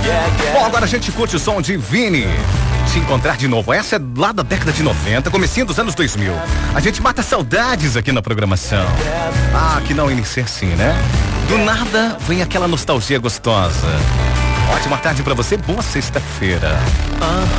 Bom, agora a gente curte o som de Vini. Te encontrar de novo. Essa é lá da década de 90, comecinho dos anos 2000. A gente mata saudades aqui na programação. Ah, que não inicia assim, né? Do nada vem aquela nostalgia gostosa. Ótima tarde pra você, boa sexta-feira.